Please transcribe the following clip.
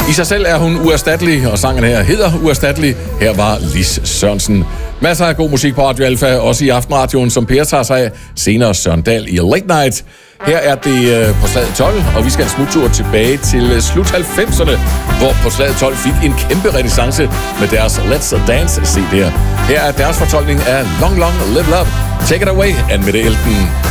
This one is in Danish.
I sig selv er hun uerstattelig, og sangen her hedder Uerstattelig. Her var Lis Sørensen. Masser af god musik på Radio Alfa, også i Aftenradioen, som Per tager sig af. Senere Søren Dahl i Late Night. Her er det på Slaget 12, og vi skal en smuttur tilbage til slut 90'erne, hvor på Slaget 12 fik en kæmpe renaissance med deres Let's Dance CD'er. Her er deres fortolkning af Long Long Live Love. Take it away, Anne Mette Elten.